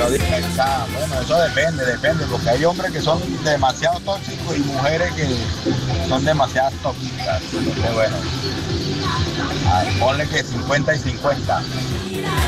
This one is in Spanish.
Bueno, eso depende, porque hay hombres que son demasiado tóxicos y mujeres que son demasiado tóxicas. Entonces, bueno, ponle que 50 y 50.